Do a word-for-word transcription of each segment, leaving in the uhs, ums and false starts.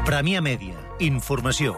Premià Mèdia. Informació.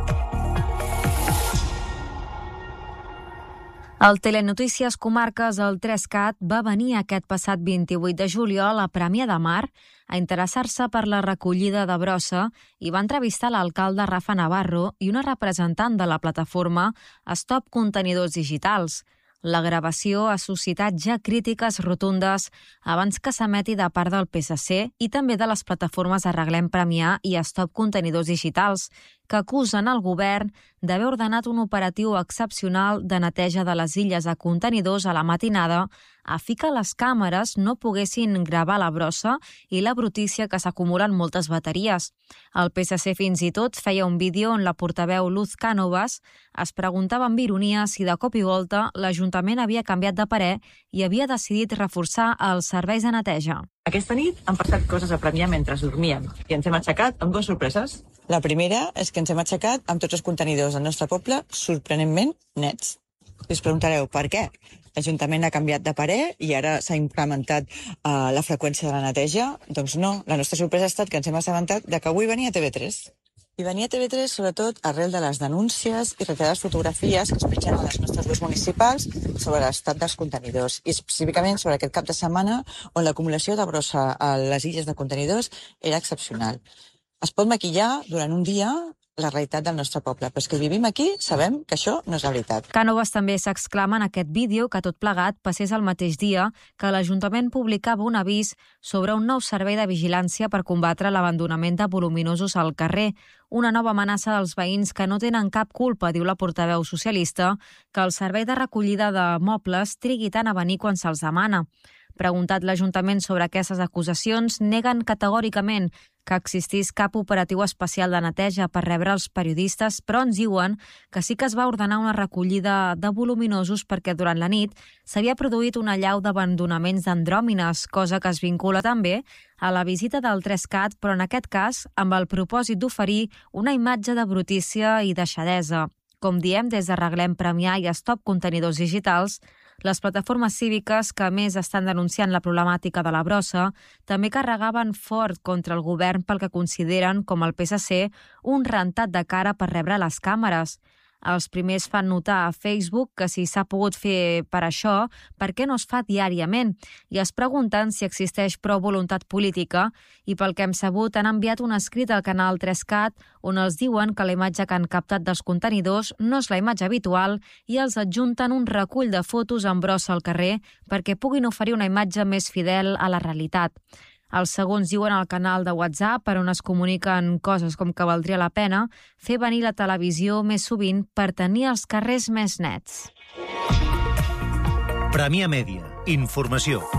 El Telenotícies Comarques, el tres cat, va venir aquest passat vint-i-vuit de juliol a Premià de Mar a interessar-se per la recollida de brossa i va entrevistar l'alcalde Rafa Navarro i una representant de la plataforma Stop Contenidors Digitals. La gravació ha suscitat ja crítiques rotundes abans que s'emeti de part del P S C i també de les plataformes Arreglem Premià i Stop Contenidors Digitals, que acusen el govern d'haver ordenat un operatiu excepcional de neteja de les illes de contenidors a la matinada a fi que les càmeres no poguessin gravar la brossa i la brutícia que s'acumula en moltes bateries. El P S C fins i tot feia un vídeo on la portaveu Luz Cánovas es preguntava amb ironia si de cop i volta l'Ajuntament havia canviat de parer i havia decidit reforçar els serveis de neteja. Aquesta nit han passat coses a Premià mentre dormíem i ens hem aixecat amb dues sorpreses. La primera és que ens hem aixecat amb tots els contenidors del nostre poble sorprenentment nets. I us preguntareu per què? L'Ajuntament ha canviat de parer i ara s'ha incrementat uh, la freqüència de la neteja? Doncs no, la nostra sorpresa ha estat que ens hem assabentat de que avui venia T V tres. I venia T V tres sobretot arrel de les denúncies i retirades fotografies que es pengen a les nostres webs municipals sobre l'estat dels contenidors i específicament sobre aquest cap de setmana on l'acumulació de brossa a les illes de contenidors era excepcional. Es pot maquillar durant un dia la realitat del nostre poble, però és que vivim aquí sabem que això no és la veritat. Cánovas també s'exclama en aquest vídeo que tot plegat passés el mateix dia que l'Ajuntament publicava un avís sobre un nou servei de vigilància per combatre l'abandonament de voluminosos al carrer, una nova amenaça dels veïns que no tenen cap culpa, diu la portaveu socialista, que el servei de recollida de mobles trigui tant a venir quan se'ls demana. Preguntat l'Ajuntament sobre aquestes acusacions, neguen categòricament que existís cap operatiu especial de neteja per rebre els periodistes, però ens diuen que sí que es va ordenar una recollida de voluminosos perquè durant la nit s'havia produït una allau d'abandonaments d'andròmines, cosa que es vincula també a la visita del tres cat, però en aquest cas amb el propòsit d'oferir una imatge de brutícia i deixadesa. Com diem, des d'Arreglem Premià i Stop Contenidors Digitals, les plataformes cíviques que més estan denunciant la problemàtica de la brossa també carregaven fort contra el govern pel que consideren, com el P S C, un rentat de cara per rebre les càmeres. Els primers fan notar a Facebook que si s'ha pogut fer per això, per què no es fa diàriament? I es pregunten si existeix prou voluntat política i pel que hem sabut han enviat un escrit al canal tres cat on els diuen que la imatge que han captat dels contenidors no és la imatge habitual i els adjunten un recull de fotos amb brossa al carrer perquè puguin oferir una imatge més fidel a la realitat. Els segons diuen al canal de WhatsApp per on es comuniquen coses com que valdria la pena fer venir la televisió més sovint per tenir els carrers més nets. Premià Mèdia. Informació.